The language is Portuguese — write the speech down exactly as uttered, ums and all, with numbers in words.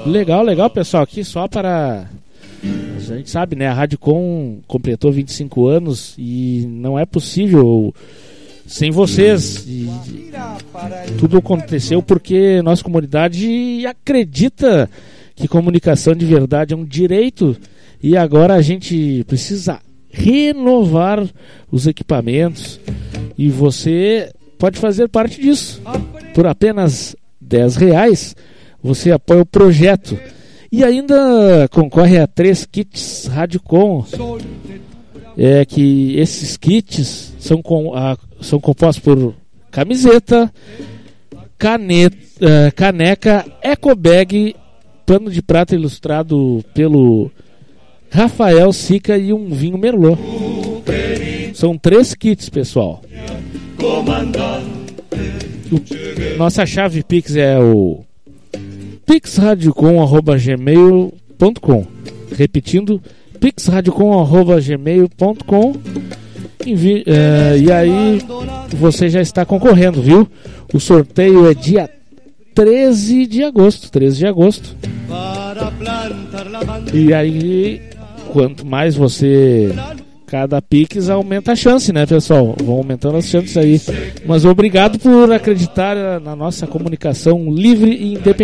Legal, legal, pessoal. Aqui só para... A gente sabe, né? A Rádio Com completou vinte e cinco anos e não é possível sem vocês. E tudo aconteceu porque nossa comunidade acredita que comunicação de verdade é um direito e agora a gente precisa renovar os equipamentos e você pode fazer parte disso. Por apenas dez reais você apoia o projeto e ainda concorre a três kits Rádio Com. É que esses kits são, com, a, são compostos por camiseta, caneta, uh, caneca, ecobag, pano de prata ilustrado pelo Rafael Sica e um vinho Merlot. São três kits, pessoal. O, nossa chave Pix é o pix radiocom arroba gmail ponto com. Repetindo, pix radiocom arroba gmail ponto com. Envi- uh, e aí você já está concorrendo, viu? O sorteio é dia treze de agosto. treze de agosto. E aí, quanto mais você... Cada Pix aumenta a chance, né, pessoal? Vão aumentando as chances aí. Mas obrigado por acreditar na nossa comunicação livre e independente.